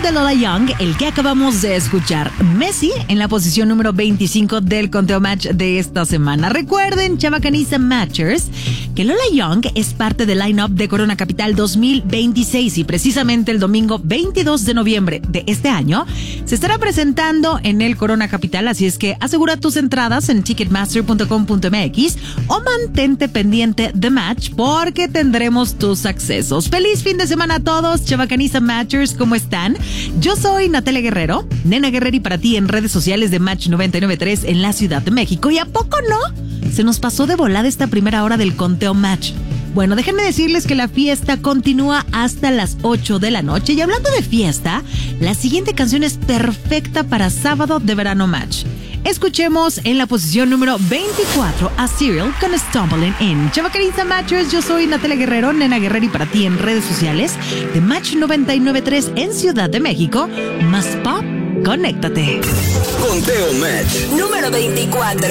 de Lola Young, el que acabamos de escuchar. Messi en la posición número 25 del conteo match de esta semana. Recuerden, Chavacaniza Matchers, que Lola Young es parte del line-up de Corona Capital 2026 y precisamente el domingo 22 de noviembre de este año se estará presentando en el Corona Capital, así es que asegura tus entradas en ticketmaster.com.mx o mantente pendiente de Match porque tendremos tus accesos. ¡Feliz fin de semana a todos, Chavacaniza Matchers! ¿Cómo están? Yo soy Natalia Guerrero, Nena Guerrero, y para ti en redes sociales de Match 99.3 en la Ciudad de México. ¿Y a poco no? Se nos pasó de volada esta primera hora del conteo Match. Bueno, déjenme decirles que la fiesta continúa hasta las 8 de la noche. Y hablando de fiesta, la siguiente canción es perfecta para sábado de verano Match. Escuchemos en la posición número 24 a Serial con Stumbling In. Chavacaniza Matchers, yo soy Natalia Guerrero, Nena Guerrero, y para ti en redes sociales de Match 99.3 en Ciudad de México. Más pop, conéctate. Conteo Match número 24.